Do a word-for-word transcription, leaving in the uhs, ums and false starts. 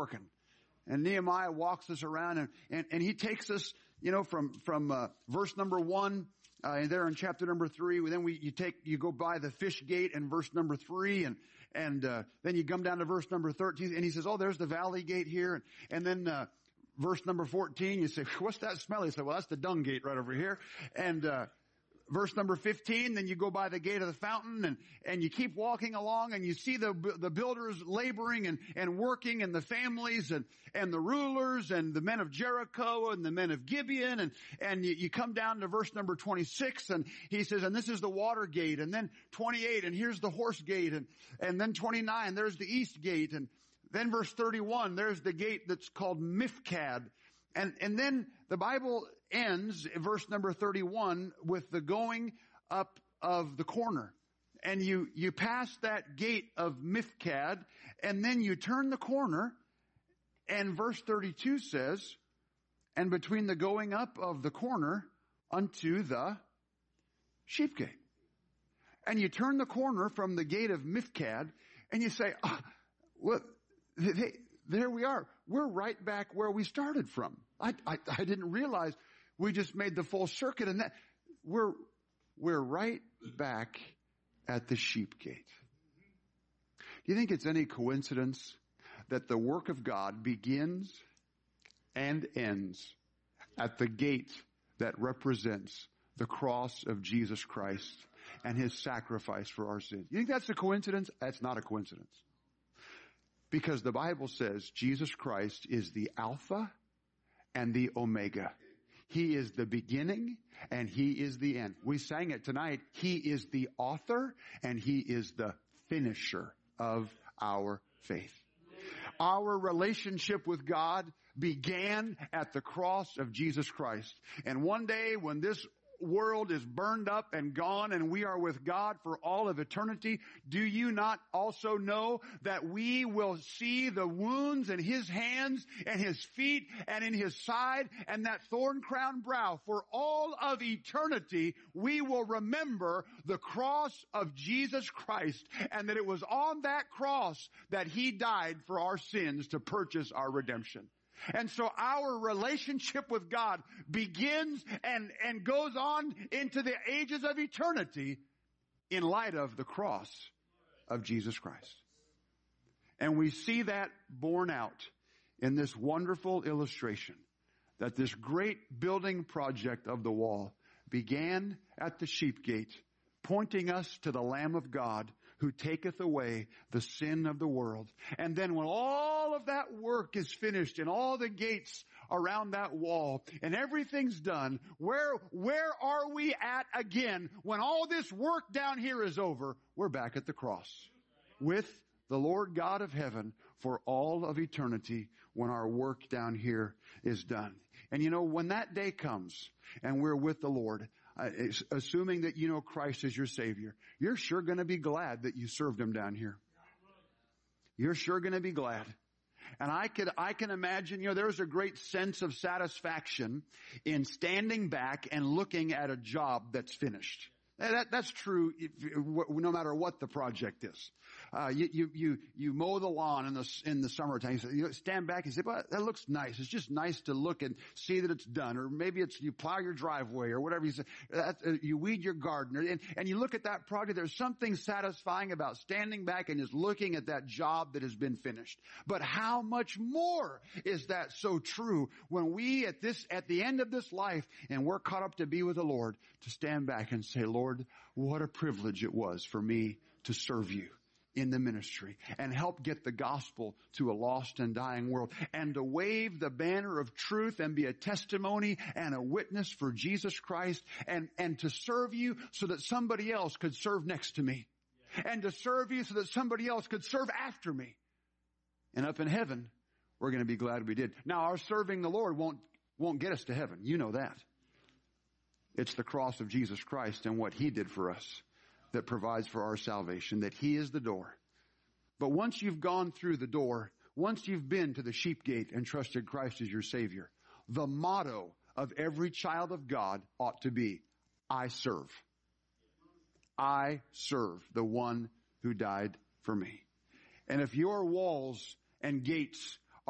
working. And Nehemiah walks us around and, and, and he takes us, you know, from, from, uh, verse number one, uh, and there in chapter number three, then we, you take, you go by the fish gate in verse number three and, and, uh, then you come down to verse number thirteen and he says, oh, there's the valley gate here. And, and then, uh, verse number fourteen, you say, what's that smell? He said, well, that's the dung gate right over here. And, uh, verse number fifteen, then you go by the gate of the fountain and, and you keep walking along and you see the, the builders laboring and, and working and the families and, and the rulers and the men of Jericho and the men of Gibeon and, and you, you come down to verse number twenty-six and he says, and this is the water gate, and then twenty-eight and here's the horse gate, and, and then twenty-nine, there's the east gate, and then verse thirty-one, there's the gate that's called Mifkad. And, and then the Bible ends, verse number thirty-one, with the going up of the corner. And you, you pass that gate of Mifkad, and then you turn the corner, and verse thirty-two says, and between the going up of the corner unto the sheep gate. And you turn the corner from the gate of Mifkad, and you say, oh, well, they, there we are. We're right back where we started from. I, I, I didn't realize we just made the full circuit, and that we're, we're right back at the sheep gate. Do you think it's any coincidence that the work of God begins and ends at the gate that represents the cross of Jesus Christ and his sacrifice for our sins? You think that's a coincidence? That's not a coincidence. Because the Bible says Jesus Christ is the Alpha and the Omega. He is the beginning and he is the end. We sang it tonight. He is the author and he is the finisher of our faith. Our relationship with God began at the cross of Jesus Christ. And one day when this world is burned up and gone and we are with God for all of eternity, do you not also know that we will see the wounds in his hands and his feet and in his side and that thorn-crowned brow? For all of eternity, we will remember the cross of Jesus Christ, and that it was on that cross that he died for our sins to purchase our redemption. And so our relationship with God begins and, and goes on into the ages of eternity in light of the cross of Jesus Christ. And we see that borne out in this wonderful illustration that this great building project of the wall began at the sheep gate, pointing us to the Lamb of God who taketh away the sin of the world. And then when all of that work is finished and all the gates around that wall and everything's done, where, where are we at again when all this work down here is over? We're back at the cross with the Lord God of heaven for all of eternity when our work down here is done. And you know, when that day comes and we're with the Lord, uh, assuming that you know Christ as your Savior, you're sure going to be glad that you served him down here. You're sure going to be glad. And I could, I can imagine, you know, there's a great sense of satisfaction in standing back and looking at a job that's finished. That, that's true if, no matter what the project is. Uh, you, you, you, you mow the lawn in the, in the summertime. You, say, you stand back and say, well, that looks nice. It's just nice to look and see that it's done. Or maybe it's, you plow your driveway or whatever you say. That, uh, you weed your garden. And, and you look at that project. There's something satisfying about standing back and just looking at that job that has been finished. But how much more is that so true when we at this, at the end of this life and we're caught up to be with the Lord, to stand back and say, Lord, what a privilege it was for me to serve you in the ministry and help get the gospel to a lost and dying world, and to wave the banner of truth and be a testimony and a witness for Jesus Christ, and, and to serve you so that somebody else could serve next to me, and to serve you so that somebody else could serve after me. And up in heaven, we're going to be glad we did. Now, our serving the Lord won't, won't get us to heaven. You know that. It's the cross of Jesus Christ and what he did for us that provides for our salvation, that he is the door. But once you've gone through the door, once you've been to the sheep gate and trusted Christ as your Savior, the motto of every child of God ought to be, I serve. I serve the one who died for me. And if your walls and gates